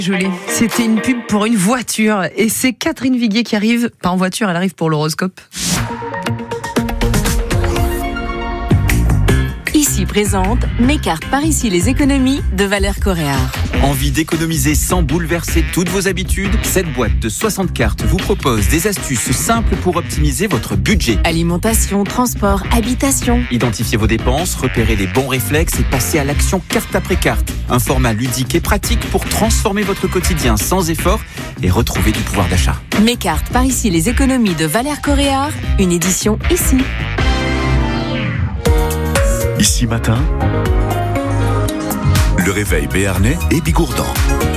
Joli. C'était une pub pour une voiture et c'est Catherine Viguier qui arrive, pas en voiture, elle arrive pour l'horoscope. Ici présente mes cartes par ici les économies de Valère Coréard. Envie d'économiser sans bouleverser toutes vos habitudes? Cette boîte de 60 cartes vous propose des astuces simples pour optimiser votre budget. Alimentation, transport, habitation. Identifiez vos dépenses, repérez les bons réflexes et passez à l'action carte après carte. Un format ludique et pratique pour transformer votre quotidien sans effort et retrouver du pouvoir d'achat. Mes cartes par ici les économies de Valère Coréard, une édition ici. Ici matin, le réveil béarnais et bigourdan.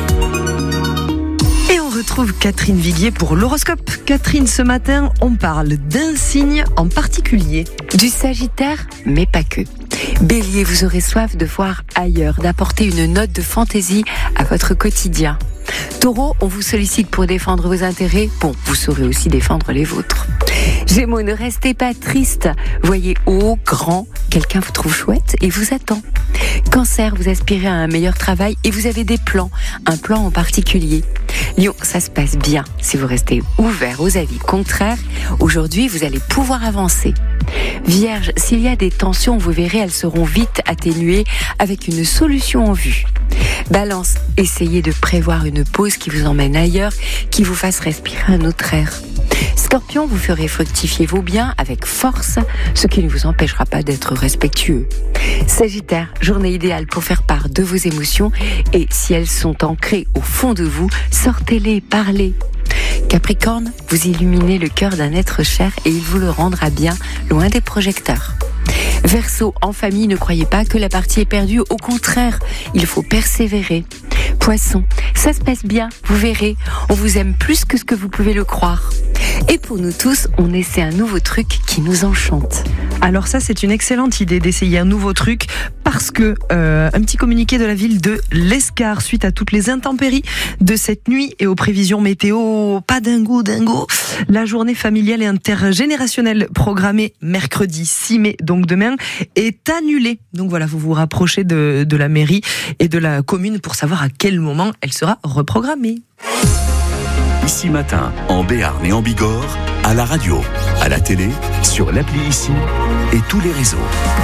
Et on retrouve Catherine Viguier pour l'horoscope. Catherine, ce matin, on parle d'un signe en particulier. Du Sagittaire, mais pas que. Bélier, vous aurez soif de voir ailleurs, d'apporter une note de fantaisie à votre quotidien. Taureau, on vous sollicite pour défendre vos intérêts. Bon, vous saurez aussi défendre les vôtres. Gémeaux, ne restez pas triste. Voyez haut, grand, quelqu'un vous trouve chouette et vous attend. Cancer, vous aspirez à un meilleur travail et vous avez des plans, un plan en particulier. Lion, ça se passe bien. Si vous restez ouvert aux avis contraires, aujourd'hui vous allez pouvoir avancer. Vierge, s'il y a des tensions, vous verrez, elles seront vite atténuées avec une solution en vue. Balance, essayez de prévoir une pause qui vous emmène ailleurs, qui vous fasse respirer un autre air. Scorpion, vous ferez fructifier vos biens avec force, ce qui ne vous empêchera pas d'être respectueux. Sagittaire, journée idéale pour faire part de vos émotions et si elles sont ancrées au fond de vous, sortez-les, parlez. Capricorne, vous illuminez le cœur d'un être cher et il vous le rendra bien loin des projecteurs. Verseau, en famille, ne croyez pas que la partie est perdue, au contraire, il faut persévérer. Poisson, ça se passe bien, vous verrez, on vous aime plus que ce que vous pouvez le croire. Et pour nous tous, on essaie un nouveau truc qui nous enchante. Alors ça, c'est une excellente idée d'essayer un nouveau truc parce que un petit communiqué de la ville de l'Escar suite à toutes les intempéries de cette nuit et aux prévisions météo pas dingo. La journée familiale et intergénérationnelle programmée mercredi 6 mai, donc demain, est annulée. Donc voilà, vous vous rapprochez de la mairie et de la commune pour savoir à quel moment elle sera reprogrammée. Ici matin, en Béarn et en Bigorre, à la radio, à la télé, sur l'appli Ici et tous les réseaux.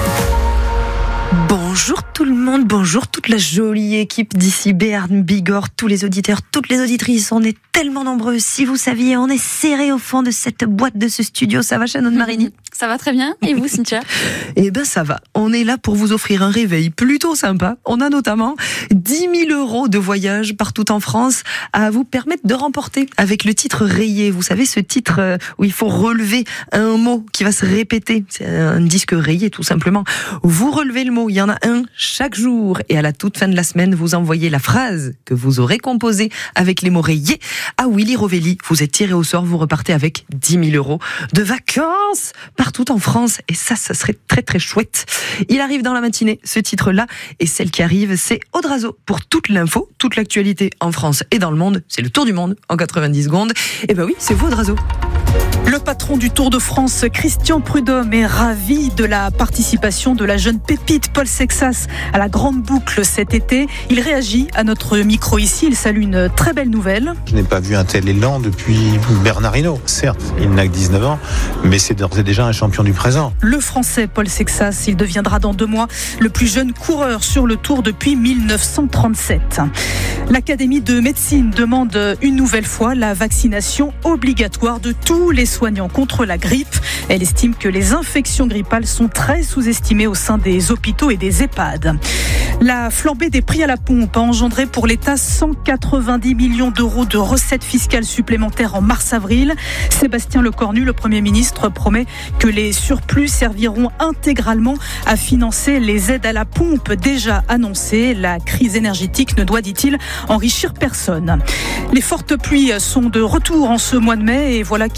Bonjour tout le monde, bonjour toute la jolie équipe d'ici Béarn, Bigorre, tous les auditeurs, toutes les auditrices, on est tellement nombreux, si vous saviez, on est serrés au fond de cette boîte de ce studio, ça va Shannon Marini? Ça va très bien, et vous Cynthia? Eh ben ça va, on est là pour vous offrir un réveil plutôt sympa, on a notamment 10 000 € de voyage partout en France à vous permettre de remporter avec le titre rayé, vous savez ce titre où il faut relever un mot qui va se répéter, c'est un disque rayé tout simplement, vous relevez le mot, il y en a un chaque jour et à la toute fin de la semaine, vous envoyez la phrase que vous aurez composée avec les mots rayés à Willy Rovelli. Vous êtes tiré au sort, vous repartez avec 10 000 € de vacances partout en France et ça serait très très chouette. Il arrive dans la matinée, ce titre-là, et celle qui arrive, c'est Audrazo pour toute l'info, toute l'actualité en France et dans le monde. C'est le tour du monde en 90 secondes. Et ben oui, c'est vous Audrazo. Le patron du Tour de France, Christian Prudhomme, est ravi de la participation de la jeune pépite Paul Sexas à la grande boucle cet été. Il réagit à notre micro ici, il salue une très belle nouvelle. Je n'ai pas vu un tel élan depuis Bernard Hinault. Certes, il n'a que 19 ans, mais c'est d'ores et déjà un champion du présent. Le Français Paul Sexas, il deviendra dans 2 mois le plus jeune coureur sur le Tour depuis 1937. L'Académie de médecine demande une nouvelle fois la vaccination obligatoire de tous les soignants contre la grippe. Elle estime que les infections grippales sont très sous-estimées au sein des hôpitaux et des EHPAD. La flambée des prix à la pompe a engendré pour l'État 190 millions d'euros de recettes fiscales supplémentaires en mars-avril. Sébastien Lecornu, le Premier ministre, promet que les surplus serviront intégralement à financer les aides à la pompe déjà annoncées. La crise énergétique ne doit, dit-il, enrichir personne. Les fortes pluies sont de retour en ce mois de mai et voilà qui confirme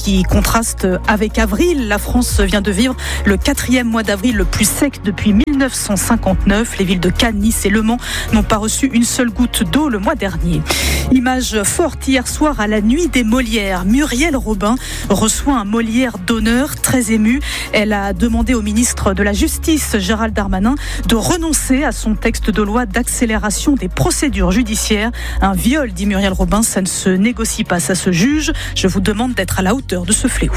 contraste avec avril. La France vient de vivre le 4e mois d'avril le plus sec depuis 1959. Les villes de Cannes, Nice et Le Mans n'ont pas reçu une seule goutte d'eau le mois dernier. Image forte hier soir à la nuit des Molières. Muriel Robin reçoit un Molière d'honneur, très émue. Elle a demandé au ministre de la Justice, Gérald Darmanin, de renoncer à son texte de loi d'accélération des procédures judiciaires. Un viol, dit Muriel Robin, ça ne se négocie pas, ça se juge. Je vous demande d'être à la hauteur de ce fléau.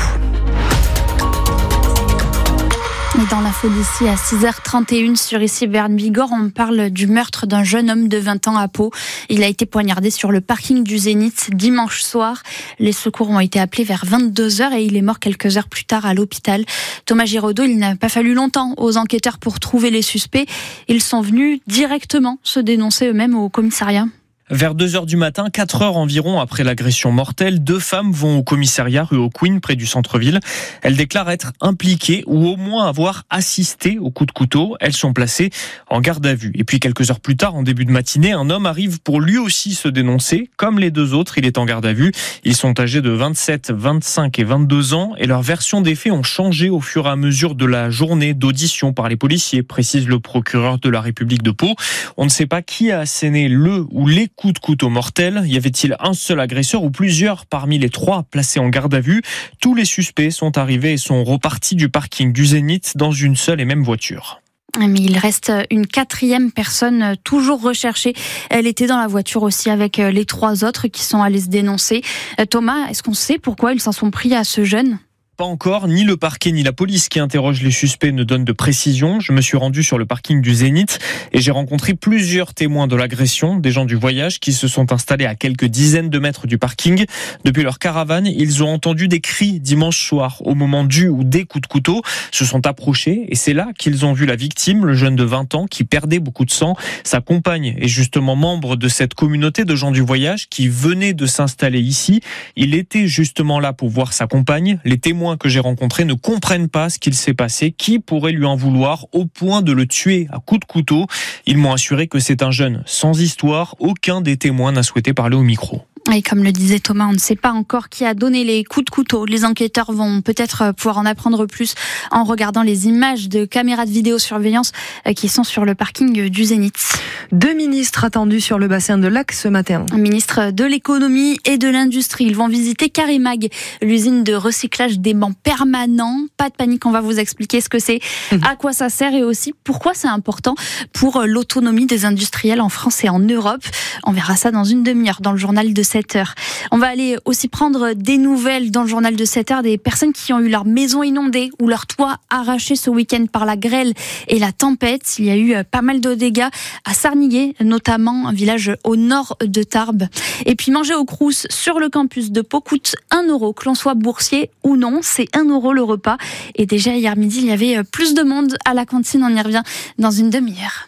Et dans l'info d'ici à 6h31 sur ici Berne-Bigorre, on parle du meurtre d'un jeune homme de 20 ans à Pau. Il a été poignardé sur le parking du Zénith dimanche soir. Les secours ont été appelés vers 22h et il est mort quelques heures plus tard à l'hôpital. Thomas Giraudot, il n'a pas fallu longtemps aux enquêteurs pour trouver les suspects. Ils sont venus directement se dénoncer eux-mêmes au commissariat. Vers 2h du matin, 4 heures environ après l'agression mortelle, 2 femmes vont au commissariat rue aux Queen, près du centre-ville. Elles déclarent être impliquées ou au moins avoir assisté au coup de couteau. Elles sont placées en garde à vue. Et puis quelques heures plus tard, en début de matinée, un homme arrive pour lui aussi se dénoncer. Comme les 2 autres, il est en garde à vue. Ils sont âgés de 27, 25 et 22 ans et leurs versions des faits ont changé au fur et à mesure de la journée d'audition par les policiers, précise le procureur de la République de Pau. On ne sait pas qui a asséné le ou les coups de couteau mortels. Y avait-il un seul agresseur ou plusieurs parmi les 3 placés en garde à vue? Tous les suspects sont arrivés et sont repartis du parking du Zénith dans une seule et même voiture. Mais il reste une 4e personne toujours recherchée. Elle était dans la voiture aussi avec les 3 autres qui sont allés se dénoncer. Thomas, est-ce qu'on sait pourquoi ils s'en sont pris à ce jeune ? Pas encore, ni le parquet ni la police qui interroge les suspects ne donnent de précision. Je me suis rendu sur le parking du Zénith et j'ai rencontré plusieurs témoins de l'agression, des gens du voyage qui se sont installés à quelques dizaines de mètres du parking. Depuis leur caravane, ils ont entendu des cris dimanche soir au moment du ou des coups de couteau, se sont approchés et c'est là qu'ils ont vu la victime, le jeune de 20 ans qui perdait beaucoup de sang. Sa compagne est justement membre de cette communauté de gens du voyage qui venait de s'installer ici. Il était justement là pour voir sa compagne. Les témoins que j'ai rencontrés ne comprennent pas ce qu'il s'est passé, qui pourrait lui en vouloir au point de le tuer à coups de couteau. Ils m'ont assuré que c'est un jeune sans histoire, aucun des témoins n'a souhaité parler au micro. Et comme le disait Thomas, on ne sait pas encore qui a donné les coups de couteau. Les enquêteurs vont peut-être pouvoir en apprendre plus en regardant les images de caméras de vidéosurveillance qui sont sur le parking du Zénith. 2 ministres attendus sur le bassin de Lac ce matin. Ministre de l'économie et de l'industrie. Ils vont visiter Carimag, l'usine de recyclage d'aimants permanents. Pas de panique, on va vous expliquer ce que c'est, à quoi ça sert et aussi pourquoi c'est important pour l'autonomie des industriels en France et en Europe. On verra ça dans une demi-heure dans le journal de 7h. On va aller aussi prendre des nouvelles dans le journal de 7h des personnes qui ont eu leur maison inondée ou leur toit arraché ce week-end par la grêle et la tempête. Il y a eu pas mal de dégâts à Sarniguet, notamment un village au nord de Tarbes. Et puis manger au Crous sur le campus de Pau coûte 1 €, que l'on soit boursier ou non, c'est 1 € le repas. Et déjà hier midi, il y avait plus de monde à la cantine, on y revient dans une demi-heure.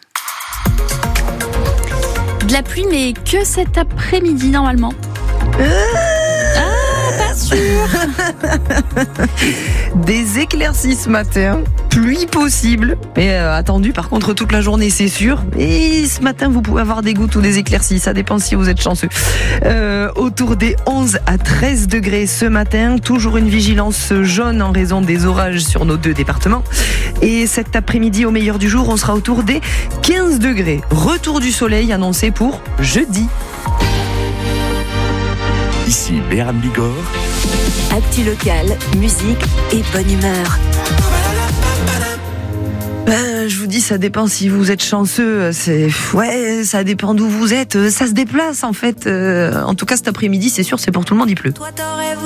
De la pluie, mais que cet après-midi normalement. Pas sûr. Des éclaircies ce matin, pluie possible, mais attendu par contre toute la journée c'est sûr. Et ce matin vous pouvez avoir des gouttes ou des éclaircies, ça dépend si vous êtes chanceux. Autour des 11 à 13 degrés ce matin, toujours une vigilance jaune en raison des orages sur nos 2 départements. Et cet après-midi au meilleur du jour, on sera autour des 15 degrés. Retour du soleil annoncé pour jeudi. Ici Berne-Bigorre. Actu local, musique et bonne humeur. Je vous dis, ça dépend si vous êtes chanceux. Ça dépend d'où vous êtes. Ça se déplace en fait. En tout cas, cet après-midi, c'est sûr, c'est pour tout le monde, il pleut.